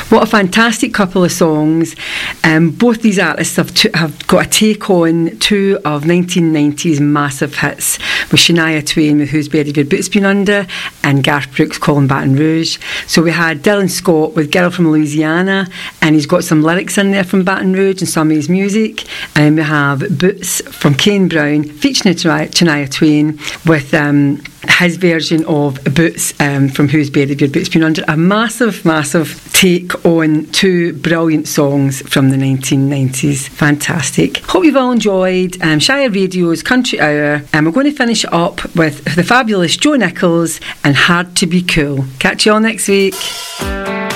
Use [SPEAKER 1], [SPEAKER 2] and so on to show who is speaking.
[SPEAKER 1] What a fantastic couple of songs. Both these artists have got a take on two of 1990s massive hits, with Shania Twain with Whose Bed Have Your Boots Been Under, and Garth Brooks calling Baton Rouge. So we had Dylan Scott with Girl from Louisiana, and he's got some lyrics in there from Baton Rouge and some of his music. And we have Boots from Kane Brown featuring Shania Twain with his version of Boots from Whose Bed Have Your Boots Been Under. A massive, massive take on two brilliant songs from the 1990s. Fantastic. Hope you've all enjoyed Shire Radio's Country Hour, and we're going to finish it up with the fabulous Joe Nichols and Hard to Be Cool. Catch you all next week.